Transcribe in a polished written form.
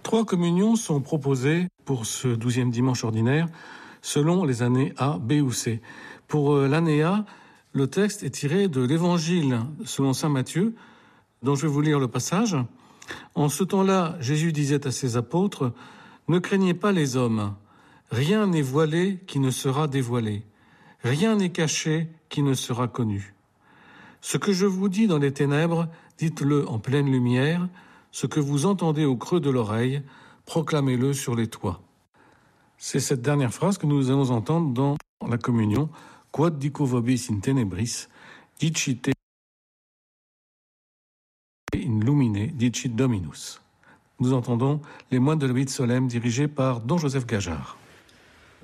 3 communions sont proposées pour ce 12e dimanche ordinaire selon les années A, B ou C. Pour l'année A, le texte est tiré de l'Évangile selon saint Matthieu, dont je vais vous lire le passage. En ce temps-là, Jésus disait à ses apôtres, « Ne craignez pas les hommes, rien n'est voilé qui ne sera dévoilé, rien n'est caché qui ne sera connu. Ce que je vous dis dans les ténèbres, dites-le en pleine lumière, ce que vous entendez au creux de l'oreille, proclamez-le sur les toits. » C'est cette dernière phrase que nous allons entendre dans la communion. Quod dico vobis in tenebris, dicite in lumine, dicit Dominus. Nous entendons les moines de l'Obit Solem dirigés par Don Joseph Gajard.